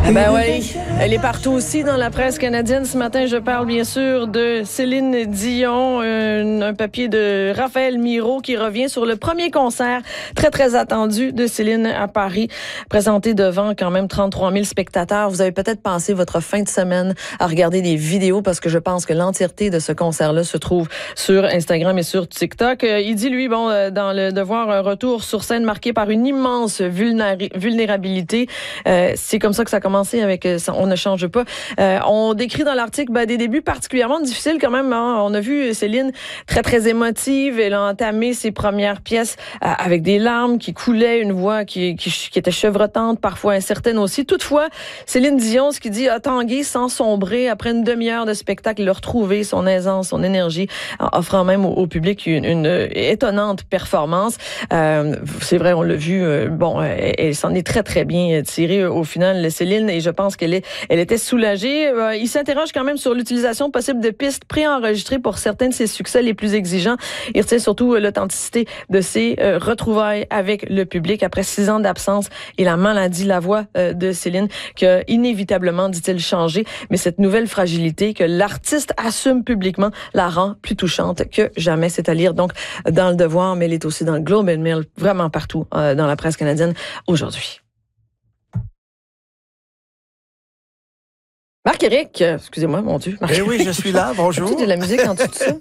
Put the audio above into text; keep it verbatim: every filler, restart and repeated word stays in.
Ben oui, elle est partout aussi dans la presse canadienne. Ce matin, je parle bien sûr de Céline Dion, un, un papier de Raphaël Miro qui revient sur le premier concert très, très attendu de Céline à Paris, présenté devant quand même trente-trois mille spectateurs. Vous avez peut-être passé votre fin de semaine à regarder des vidéos parce que je pense que l'entièreté de ce concert-là se trouve sur Instagram et sur TikTok. Il dit, lui, bon, dans le devoir, un retour sur scène marqué par une immense vulnéra- vulnérabilité. Euh, c'est comme ça que ça a commencé avec ça, On ne change pas. Euh, on décrit dans l'article ben, des débuts particulièrement difficiles quand même. Hein. On a vu Céline très, très émotive. Elle a entamé ses premières pièces euh, avec des larmes qui coulaient, une voix qui, qui, qui était chevrotante, parfois incertaine aussi. Toutefois, Céline Dion, ce qui dit a tangué sans sombrer. Après une demi-heure de spectacle, il a retrouvé son aisance, son énergie, en offrant même au, au public une, une étonnante performance. Euh, c'est vrai, on l'a vu. Euh, bon, elle, elle s'en est très, très bien tirée au final, Céline. Et je pense qu'elle est, elle était soulagée. Euh, il s'interroge quand même sur l'utilisation possible de pistes préenregistrées pour certains de ses succès les plus exigeants. Il retient surtout l'authenticité de ses euh, retrouvailles avec le public après six ans d'absence et la maladie, la voix euh, de Céline, qui a inévitablement, dit-il, changé. Mais cette nouvelle fragilité que l'artiste assume publiquement la rend plus touchante que jamais. C'est à lire donc dans Le Devoir, mais elle est aussi dans le Globe and Mail, vraiment partout euh, dans la presse canadienne aujourd'hui. Marc-Éric, excusez-moi, mon Dieu. Eh oui, je suis là, bonjour. As-tu de la musique en dessous de ça?